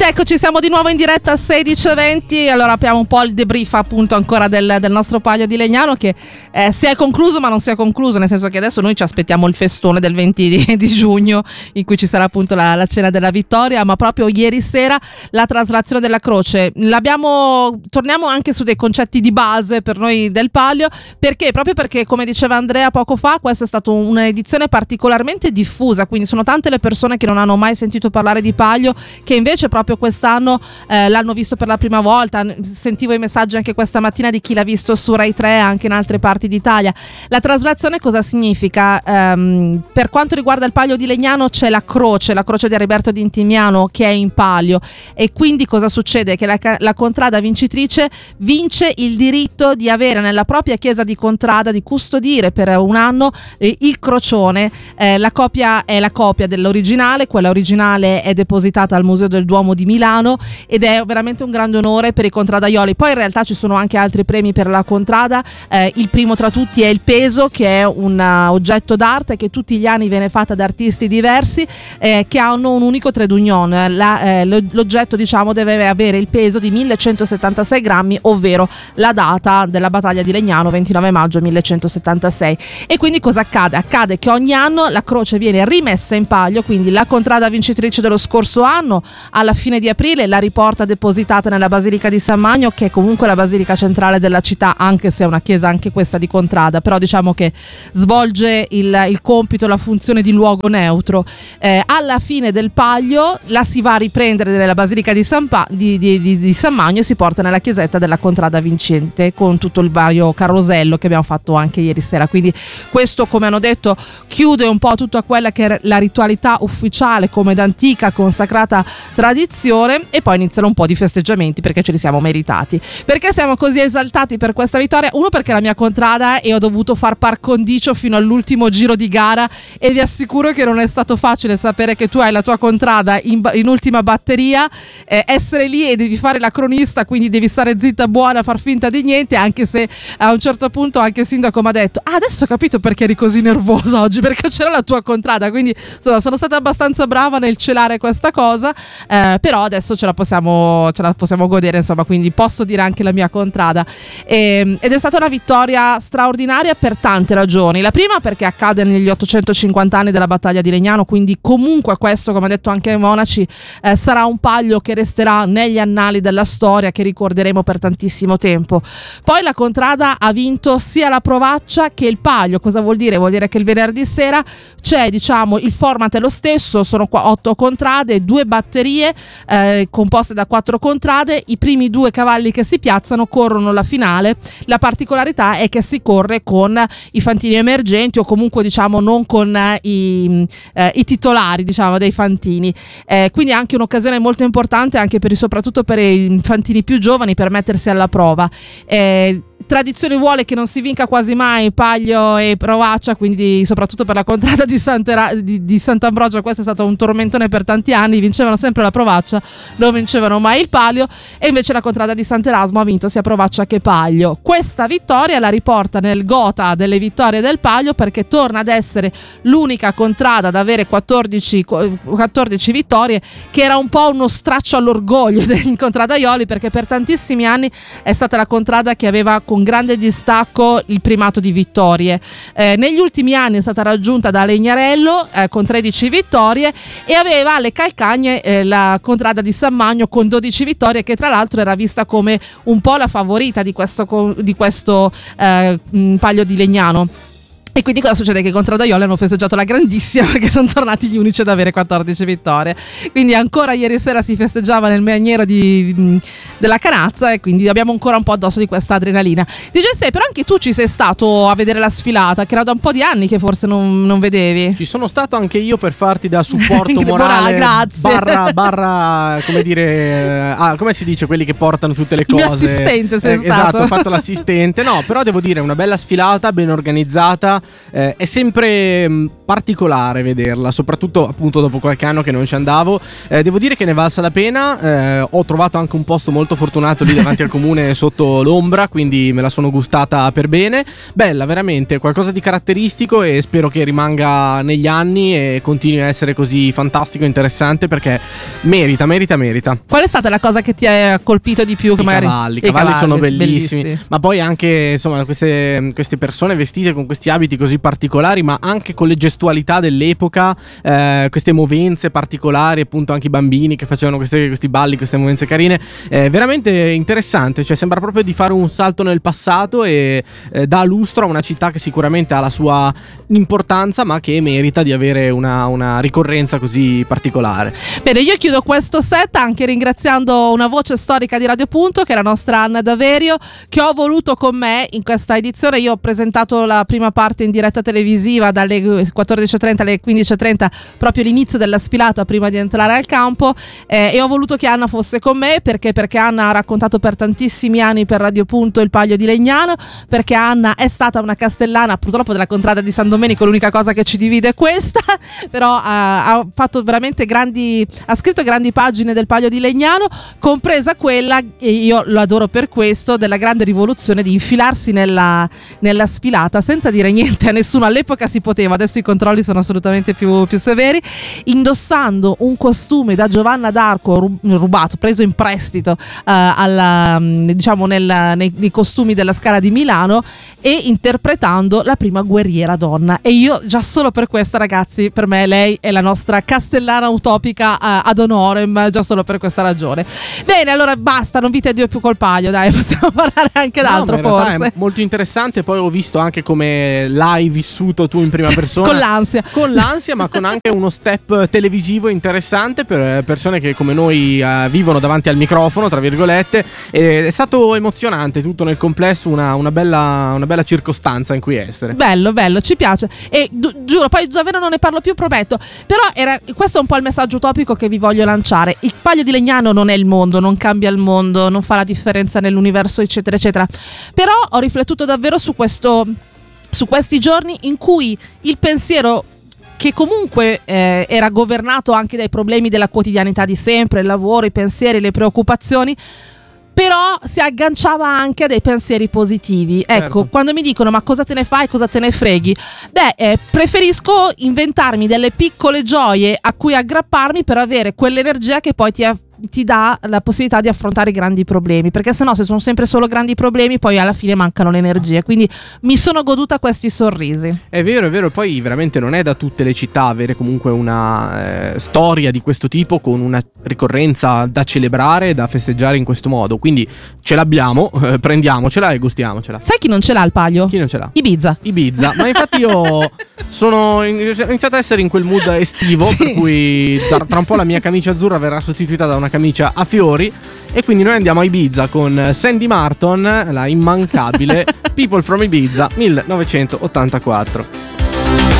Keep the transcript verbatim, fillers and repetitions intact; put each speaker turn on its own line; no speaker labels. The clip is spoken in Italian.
eccoci, siamo di nuovo in diretta a sedici e venti. Allora abbiamo un po' il debrief appunto ancora del, del nostro Palio di Legnano, che eh, si è concluso ma non si è concluso, nel senso che adesso noi ci aspettiamo il festone del venti di, di giugno, in cui ci sarà appunto la, la cena della vittoria, ma proprio ieri sera la traslazione della croce. L'abbiamo, torniamo anche su dei concetti di base per noi del Palio, perché proprio perché, come diceva Andrea poco fa, questa è stata un'edizione particolarmente diffusa, quindi sono tante le persone che non hanno mai sentito parlare di Palio, che invece proprio quest'anno eh, l'hanno visto per la prima volta. Sentivo i messaggi anche questa mattina di chi l'ha visto su Rai tre anche in altre parti d'Italia. La traslazione cosa significa? Um, per quanto riguarda il Palio di Legnano c'è la croce, la croce di Ariberto di Intimiano, che è in palio, e quindi cosa succede? Che la, la contrada vincitrice vince il diritto di avere nella propria chiesa di contrada, di custodire per un anno eh, il crocione. Eh, la copia è la copia dell'originale, quella originale è depositata al Museo del Duomo di Milano ed è veramente un grande onore per i contradaioli. Poi in realtà ci sono anche altri premi per la contrada, eh, il primo tra tutti è il peso, che è un uh, oggetto d'arte che tutti gli anni viene fatta da artisti diversi eh, che hanno un unico trait d'union. La, eh, l'oggetto diciamo deve avere il peso di millecentosettantasei grammi, ovvero la data della battaglia di Legnano, ventinove maggio millecentosettantasei. E quindi cosa accade? Accade che ogni anno la croce viene rimessa in palio, quindi la contrada vincitrice dello scorso anno alla fine di aprile la riporta depositata nella Basilica di San Magno, che è comunque la basilica centrale della città, anche se è una chiesa anche questa di contrada, però diciamo che svolge il, il compito, la funzione di luogo neutro. Eh, alla fine del Palio la si va a riprendere nella Basilica di San, pa- di, di, di, di San Magno e si porta nella chiesetta della contrada vincente, con tutto il vario carosello che abbiamo fatto anche ieri sera. Quindi questo, come hanno detto, chiude un po' tutta quella che è la ritualità ufficiale come d'antica consacrata tradizione, e poi iniziano un po' di festeggiamenti perché ce li siamo meritati. Perché siamo così esaltati per questa vittoria? Uno, perché la mia contrada e ho dovuto far par condicio fino all'ultimo giro di gara, e vi assicuro che non è stato facile sapere che tu hai la tua contrada in, in ultima batteria, eh, essere lì e devi fare la cronista, quindi devi stare zitta, buona, far finta di niente, anche se a un certo punto anche il sindaco mi ha detto: ah, adesso ho capito perché eri così nervosa oggi, perché c'era la tua contrada. Quindi insomma sono stata abbastanza brava nel celare questa cosa, eh, però adesso ce la possiamo ce la possiamo godere, insomma, quindi posso dire anche la mia contrada. E, ed è stata una vittoria straordinaria per tante ragioni. La prima perché accade negli ottocentocinquanta anni della battaglia di Legnano, quindi comunque questo, come ha detto anche ai monaci, eh, sarà un Palio che resterà negli annali della storia, che ricorderemo per tantissimo tempo. Poi la contrada ha vinto sia la Provaccia che il Palio. Cosa vuol dire? Vuol dire che il venerdì sera c'è, diciamo, il format è lo stesso, sono qua otto contrade, due batterie eh, composte da quattro contrade, i primi due cavalli che si piazzano corrono la finale. La particolarità è che si corre con i fantini emergenti, o comunque diciamo non con eh, i, eh, i titolari, diciamo, dei fantini, eh, quindi anche un'occasione molto importante anche per, soprattutto per i fantini più giovani, per mettersi alla prova. eh, Tradizione vuole che non si vinca quasi mai Palio e Provaccia, quindi soprattutto per la contrada di, Sant'Era- di, di Sant'Ambrogio questo è stato un tormentone per tanti anni, vincevano sempre la Provaccia, non vincevano mai il Palio, e invece la contrada di Sant'Erasmo ha vinto sia Provaccia che Palio. Questa vittoria la riporta nel gota delle vittorie del Palio, perché torna ad essere l'unica contrada ad avere quattordici, quattordici vittorie, che era un po' uno straccio all'orgoglio degli contradaioli, perché per tantissimi anni è stata la contrada che aveva con grande distacco il primato di vittorie. Eh, negli ultimi anni è stata raggiunta da Legnarello eh, con tredici vittorie, e aveva alle calcagne eh, la contrada di San Magno con dodici vittorie, che tra l'altro era vista come un po' la favorita di questo, di questo eh, Palio di Legnano. E quindi cosa succede? Che i contradaioli hanno festeggiato la grandissima, perché sono tornati gli unici ad avere quattordici vittorie. Quindi ancora ieri sera si festeggiava nel maniero di, della Canazza, e quindi abbiamo ancora un po' addosso di questa adrenalina. D J Stay, però anche tu ci sei stato a vedere la sfilata, che era da un po' di anni che forse non, non vedevi.
Ci sono stato anche io per farti da supporto morale,
grazie.
barra, barra, come dire, ah, come si dice, quelli che portano tutte le cose.
Il mio assistente sei
eh,
stato.
Esatto, ho fatto l'assistente. No, però devo dire, una bella sfilata, ben organizzata. eh, è sempre mh, particolare vederla, soprattutto appunto dopo qualche anno che non ci andavo. Eh, devo dire che ne valsa la pena, eh, ho trovato anche un posto molto fortunato lì davanti al comune sotto l'ombra, quindi me la sono gustata per bene. Bella, veramente, qualcosa di caratteristico e spero che rimanga negli anni e continui a essere così fantastico e interessante, perché merita, merita, merita.
Qual è stata la cosa che ti ha colpito di più? Che
I
magari...
cavalli, i
I
cavalli sono
cavalli,
bellissimi,
bellissimi.
ma poi anche insomma queste, queste persone vestite con questi abiti così particolari, ma anche con le gestualità dell'epoca, eh, queste movenze particolari, appunto anche i bambini che facevano queste, questi balli, queste movenze carine, è veramente interessante, cioè sembra proprio di fare un salto nel passato e eh, dà lustro a una città che sicuramente ha la sua importanza, ma che merita di avere una, una ricorrenza così particolare.
Bene, io chiudo questo set anche ringraziando una voce storica di Radio Punto, che è la nostra Anna Daverio, che ho voluto con me in questa edizione. Io ho presentato la prima parte in diretta televisiva dalle quattordici e trenta alle quindici e trenta, proprio l'inizio della sfilata prima di entrare al campo, eh, e ho voluto che Anna fosse con me perché, perché Anna ha raccontato per tantissimi anni per Radio Punto il Palio di Legnano, perché Anna è stata una castellana, purtroppo della contrada di San Domenico, l'unica cosa che ci divide è questa, però ha, ha fatto veramente grandi, ha scritto grandi pagine del Palio di Legnano, compresa quella, e io lo adoro per questo, della grande rivoluzione di infilarsi nella, nella sfilata senza dire niente a nessuno. All'epoca si poteva, adesso i controlli sono assolutamente più, più severi, indossando un costume da Giovanna d'Arco rubato, preso in prestito uh, alla, diciamo nel, nei, nei costumi della Scala di Milano, e interpretando la prima guerriera donna. E io già solo per questa, ragazzi, per me lei è la nostra castellana utopica uh, ad honorem, già solo per questa ragione. Bene, allora basta, non vi tedio più col Palio, dai, possiamo parlare anche d'altro.
No,
forse
è molto interessante. Poi ho visto anche come l'hai vissuto tu in prima persona.
Con l'ansia.
Con l'ansia, ma con anche uno step televisivo interessante per persone che come noi uh, vivono davanti al microfono, tra virgolette. E è stato emozionante tutto nel complesso, una, una, bella, una bella circostanza in cui essere.
Bello, bello, ci piace. E du- giuro, poi davvero non ne parlo più, prometto. Però era, questo è un po' il messaggio utopico che vi voglio lanciare. Il Palio di Legnano non è il mondo, non cambia il mondo, non fa la differenza nell'universo, eccetera, eccetera. Però ho riflettuto davvero su questo, su questi giorni in cui il pensiero, che comunque eh, era governato anche dai problemi della quotidianità di sempre, il lavoro, i pensieri, le preoccupazioni, però si agganciava anche a dei pensieri positivi. Ecco,
certo.
Quando mi dicono ma cosa te ne fai, cosa te ne freghi, beh, eh, preferisco inventarmi delle piccole gioie a cui aggrapparmi per avere quell'energia che poi ti ha ti dà la possibilità di affrontare i grandi problemi, perché sennò se sono sempre solo grandi problemi poi alla fine mancano le energie. Quindi mi sono goduta questi sorrisi.
È vero, è vero, poi veramente non è da tutte le città avere comunque una eh, storia di questo tipo, con una ricorrenza da celebrare, da festeggiare in questo modo. Quindi ce l'abbiamo, eh, prendiamocela e gustiamocela.
Sai chi non ce l'ha il Palio?
Chi non ce l'ha?
Ibiza.
Ibiza, ma infatti io sono in, ho iniziato a essere in quel mood estivo, sì. Per cui tra, tra un po' la mia camicia azzurra verrà sostituita da una camicia a fiori, e quindi noi andiamo a Ibiza con Sandy Martin, la immancabile People from Ibiza millenovecentottantaquattro.